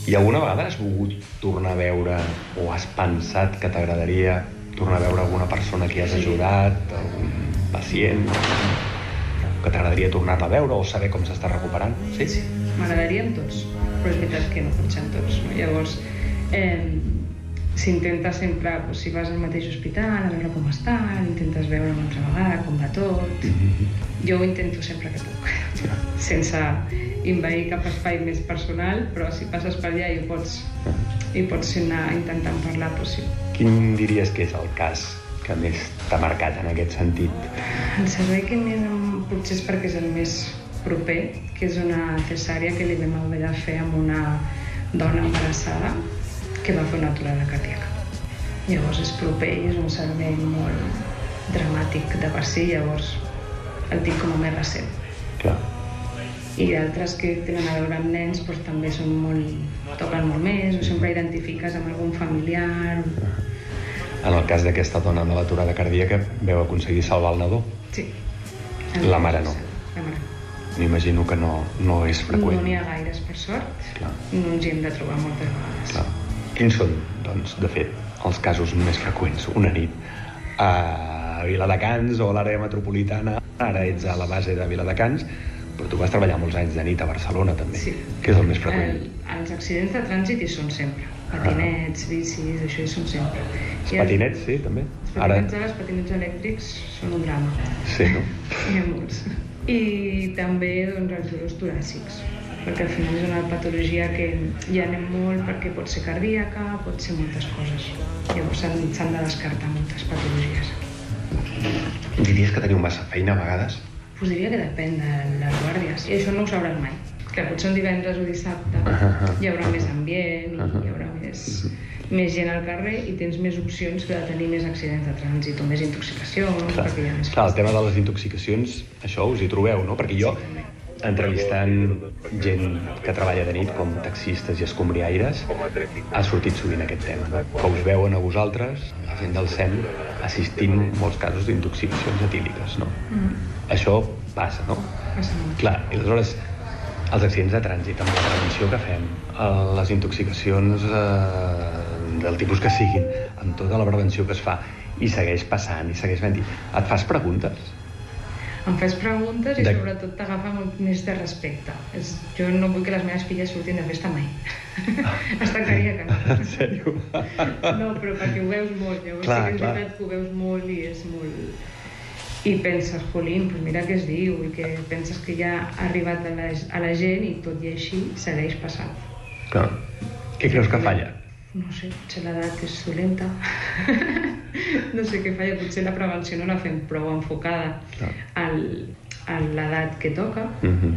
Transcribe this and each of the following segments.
I alguna vegada has volgut tornar a veure o has pensat que t'agradaria tornar a veure alguna persona que has ajudat, algun pacient, que t'agradaria tornar-la a veure o saber com s'està recuperant? Sí, m'agradaria amb tots, però és veritat que no pot ser amb tots, no? Llavors, s'intenta sempre, si vas al mateix hospital, a veure com estan, intentes veure una altra vegada com va tot. Jo ho intento sempre que puc, sense invadir cap espai més personal, però si passes per allà i pots anar intentant parlar, doncs sí. Quin diries que és el cas que més t'ha marcat en aquest sentit? El servei que més potser és perquè és el més proper, que és una cesària que li vam haver de fer amb una dona embarassada que va fer una aturada cardíaca. Llavors és proper i és un servei molt dramàtic de per si, llavors el tinc com a més recent. Clar. I altres que tenen a veure amb nens doncs, també són toquen molt més, o sempre identifiques amb algun familiar. En el cas d'aquesta dona de l'aturada cardíaca, veu aconseguir salvar el nadó? Sí. La mare no? La mare. M'imagino que no és freqüent. No n'hi ha gaires, per sort. Clar. No ens hi hem de trobar moltes vegades. Clar. Quins són, doncs, de fet, els casos més freqüents? Una nit a Viladecans o a l'àrea metropolitana, ara ets a la base de Viladecans, però tu vas treballar molts anys de nit a Barcelona, també. Sí. Què és el més freqüent? Els accidents de trànsit hi són sempre. Patinets, bicis, això hi són sempre. Els patinets, sí, també? Els patinets elèctrics són un drama. Sí, no? N'hi ha molts. I també doncs, els dolors toràcics, perquè al final és una patologia que ja anem molt perquè pot ser cardíaca, pot ser moltes coses. Llavors s'han de descartar moltes patologies. Diries que teniu massa feina a vegades? Pues diria que depèn de les guàrdies. I això no ho sabràs mai. Clar, potser un divendres o dissabte hi haurà més ambient i hi haurà més gent al carrer i tens més opcions que de tenir més accidents de trànsit o més intoxicacions. Clar, el tema de les intoxicacions, això us hi trobeu, no? Perquè jo, entrevistant gent que treballa de nit, com taxistes i escombriaires, ha sortit sovint aquest tema, no? Que us veuen a vosaltres, la gent del SEM, assistint molts casos d'intoxicacions etíliques, no? Això passa, no? Passa molt. Clar, i aleshores, els accidents de trànsit, amb la prevenció que fem, les intoxicacions del tipus que siguin, amb tota la prevenció que es fa, i segueix passant, i segueix venint, et fas preguntes? Em fas preguntes i sobretot t'agafa molt més de respecte. Jo no vull que les meves filles surtin de festa mai. Es tancaria que no. En sèrio? No, però perquè ho veus molt. Llavors sí que és veritat que ho veus molt i és molt... I penses, jolín, doncs mira què es diu, i que penses que ja ha arribat a la gent i tot i així segueix passant. Clar. Què creus que falla? No sé, potser l'edat és dolenta. No sé què falla, potser la prevenció no la fem prou enfocada a l'edat que toca.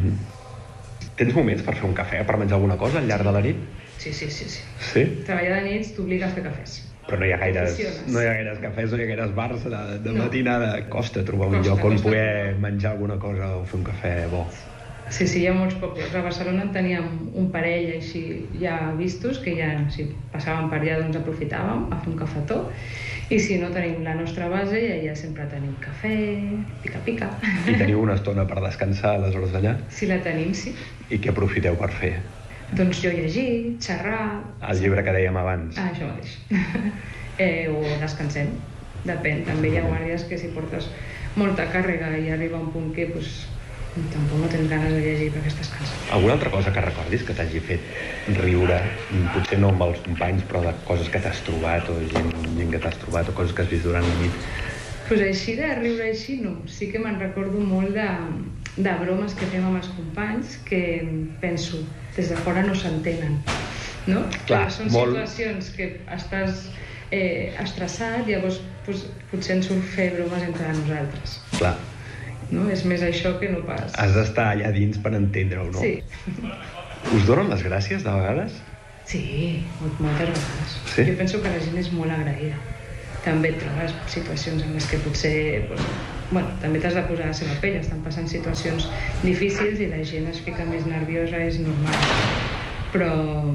Tens moments per fer un cafè, per menjar alguna cosa al llarg de la nit? Sí. Sí? Treballar de nits t'obliga a fer cafès. Però no hi ha gaires cafès, no hi ha gaires bars de matinada. Costa trobar un lloc on poder menjar alguna cosa o fer un cafè bo. Sí, hi ha molts pobles. A Barcelona en teníem un parell així ja vistos, que ja si passàvem per allà doncs aprofitàvem a fer un cafetó. I si no tenim la nostra base i allà sempre tenim cafè, pica. I teniu una estona per descansar a les hores d'allà? Si la tenim, sí. I què aprofiteu per fer? Doncs jo llegir, xerrar... El llibre que dèiem abans. Això mateix. O descansem. Depèn. També hi ha guàrdies que si portes molta càrrega i arriba un punt que tampoc no tens ganes de llegir perquè estàs cansat. Alguna altra cosa que recordis que t'hagi fet riure? Potser no amb els companys, però de coses que t'has trobat o gent que t'has trobat o coses que has vist durant la nit? Doncs així de riure així no. Sí que me'n recordo molt de bromes que fem amb els companys que penso, des de fora no s'entenen, no? Clar, són situacions que estàs estressat, llavors potser ens surt fer bromes entre nosaltres. Clar. No? És més això que no pas... Has d'estar allà dins per entendre-ho, no? Sí. Us donen les gràcies de vegades? Sí, moltes vegades. Sí? Jo penso que la gent és molt agraïda. També et trobes situacions en les que potser... també t'has de posar a la seva pell, estan passant situacions difícils i la gent es fica més nerviosa, és normal. Però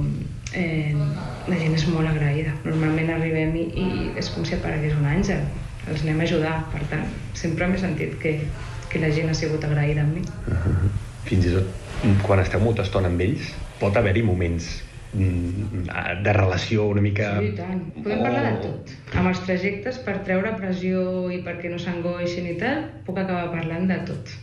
la gent és molt agraïda. Normalment arribem i és com si aparegués un àngel. Els anem a ajudar, per tant, sempre m'he sentit que la gent ha sigut agraïda amb mi. Fins i tot, quan esteu molta estona amb ells, pot haver-hi moments de relació una mica... Sí, i tant. Podem parlar de tot. Amb els trajectes, per treure pressió i perquè no s'angoixin i tal, puc acabar parlant de tot.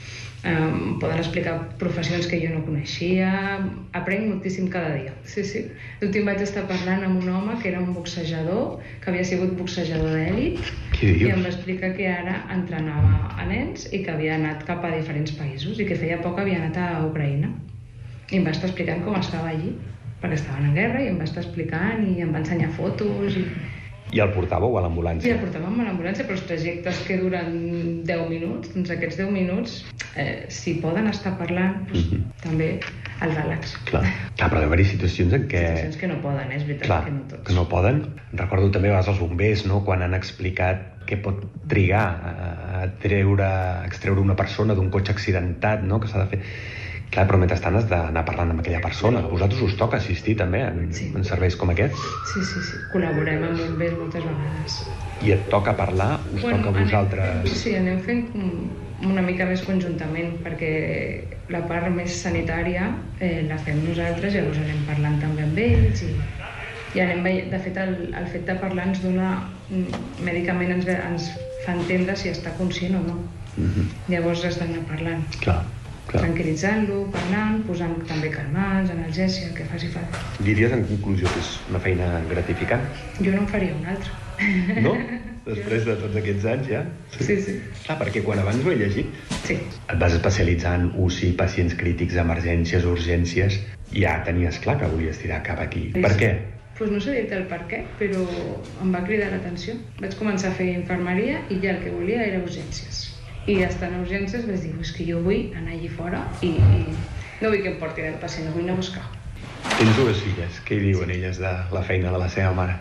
Poden explicar professions que jo no coneixia. Aprenc moltíssim cada dia. Sí. L'últim vaig estar parlant amb un home que era un boxejador, que havia sigut boxejador d'èlit, i em va explicar que ara entrenava a nens i que havia anat cap a diferents països i que feia poc havia anat a Ucraïna. I em va estar explicant com estava allí, perquè estaven en guerra, i em va estar explicant i em va ensenyar fotos I el portàveu a l'ambulància? I el portàvem a l'ambulància, però els trajectes que duren 10 minuts, doncs aquests 10 minuts, si poden estar parlant, doncs, també el relax. Clar, però ha d'haver-hi situacions en què... Situacions que no poden, és veritat. Clar, que no tots. Que no poden. Recordo també a vegades els bombers, no?, quan han explicat què pot trigar a extreure una persona d'un cotxe accidentat, no?, que s'ha de fer... Clar, però mentrestant has d'anar parlant amb aquella persona. A vosaltres us toca assistir també en serveis com aquests? Sí. Col·laborem amb bombers moltes vegades. I et toca parlar? Us toca a vosaltres? Sí, anem fent una mica més conjuntament, perquè la part més sanitària la fem nosaltres, llavors anem parlant també amb ells i anem veient. De fet, el fet de parlar ens dona... Mèdicament ens fa entendre si està conscient o no. Llavors has d'anar parlant. Clar. Tranquil·litzant-lo, parlant, posant també calmants, analgèsia, el que faci falta. Diries en conclusió que és una feina gratificant? Jo no en faria una altra. No? Després de tots aquests anys, ja? Sí. Clar, perquè quan abans ho he llegit, sí, et vas especialitzar en UCI, pacients crítics, emergències, urgències, i ja tenies clar que volies tirar cap aquí. Sí. Per què? Pues no sé dir-te el per què, però em va cridar l'atenció. Vaig començar a fer infermeria i ja el que volia era urgències. I estant a urgències vaig dir, és que jo vull anar allí fora i no vull que em portin el pacient, vull anar a buscar. Tens dues filles, què hi diuen elles de la feina de la seva mare?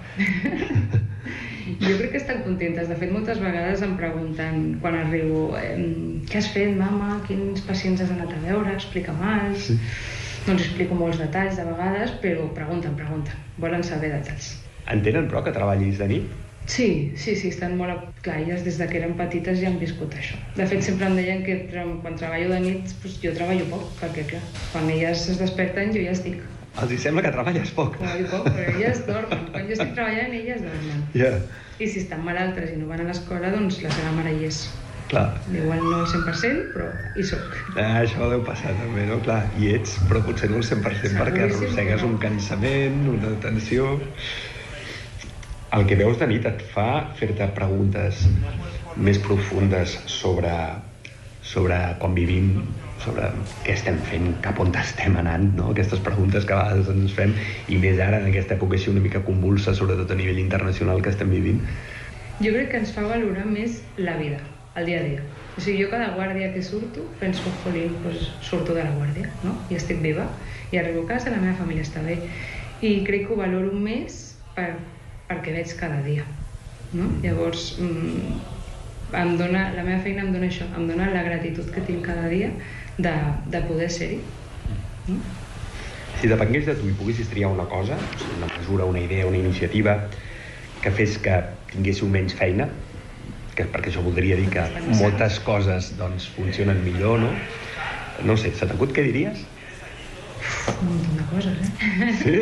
Jo crec que estan contentes. De fet, moltes vegades em pregunten quan arribo què has fet, mama? Quins pacients has anat a veure? Explica'm-els. No els explico molts detalls de vegades, però pregunten. Volen saber detalls. Entenen, però, que treballis de nit? Sí, estan molt... Clar, elles des que eren petites ja han viscut això. De fet, sempre em deien que quan treballo de nit, doncs jo treballo poc, perquè clar, quan elles es desperten jo ja estic. Els hi sembla que treballes poc? Treballo poc, però elles dormen. Quan jo estic treballant, elles dormen. Yeah. I si estan malaltres i no van a l'escola, doncs la seva mare hi és. Clar. Igual no al 100%, però hi soc. Això deu passar també, no? Clar, hi ets, però potser no al 100% perquè arrossegues un cansament, una tensió... El que veus de nit et fa fer-te preguntes més profundes sobre com vivim, sobre què estem fent, cap on estem anant, no? Aquestes preguntes que a vegades ens fem, i més ara en aquesta època així una mica convulsa, sobretot a nivell internacional que estem vivint. Jo crec que ens fa valorar més la vida, el dia a dia. O sigui, jo cada guàrdia que surto penso, jolín, doncs surto de la guàrdia, no? I estic viva, i arribo a casa, la meva família està bé. I crec que ho valoro més perquè veig cada dia, no? Llavors, la meva feina em dona això, em dona la gratitud que tinc cada dia de poder ser-hi. No? Si depengués de tu i poguessis triar una cosa, una mesura, una idea, una iniciativa que fes que tinguéssiu menys feina, perquè això voldria dir que moltes coses doncs, funcionen millor, no? No sé, se t'acut què diries? Un munt de coses, Sí?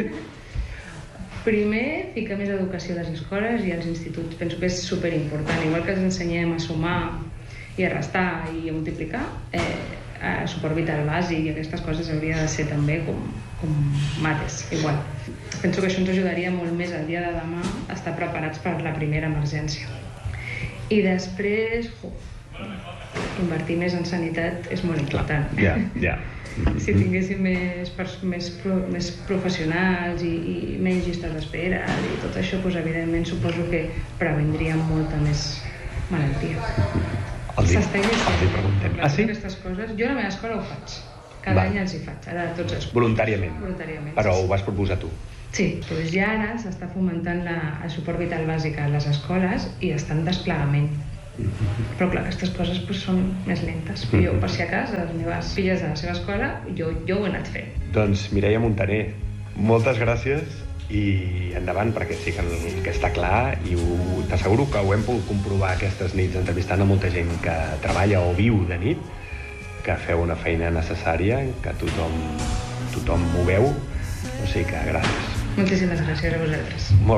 Primer, ficar més educació a les escoles i als instituts. Penso que és superimportant. Igual que ens ensenyem a sumar i a restar i a multiplicar, a suport vital bàsic i aquestes coses hauria de ser també com mates, igual. Penso que això ens ajudaria molt més el dia de demà a estar preparats per la primera emergència. I després, invertir més en sanitat és molt important. Ja. Si tinguéssim més professionals i menys llistes d'espera i tot això, doncs, evidentment suposo que previndríem molta més malaltia. S'està iniciant aquestes coses. Jo a la meva escola ho faig. Cada any els hi faig, ara tots els... Voluntàriament. Però ho vas proposar tu. Sí, doncs ja ara s'està fomentant el suport vital bàsic a les escoles i està en desplegament. Però clar, aquestes coses són més lentes. Jo, per si a casa, les meves filles de la seva escola, jo ho he anat fent. Doncs Mireia Montaner, moltes gràcies i endavant, perquè sí que està clar i t'asseguro que ho hem pogut comprovar aquestes nits entrevistant a molta gent que treballa o viu de nit, que feu una feina necessària, que tothom ho veu O sigui que gràcies. Moltíssimes gràcies a vosaltres. Molt